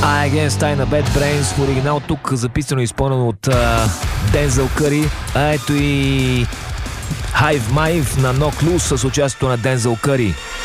I Against Style на Bad Brains в оригинал, тук записано и изпълнено от Дензел Къри. Ето и Hive Mive на No Clue с участието на Дензел Къри.